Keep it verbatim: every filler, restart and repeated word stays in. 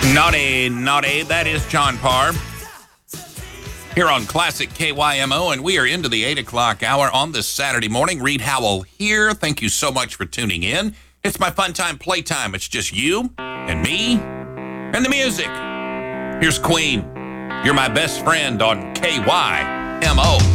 Naughty, naughty. That is John Parr here on Classic K Y M O, and we are into the eight o'clock hour on this Saturday morning. Reed Howell here. Thank you so much for tuning in. It's my fun time, playtime. It's just you and me and the music. Here's Queen. You're my best friend on K Y M O.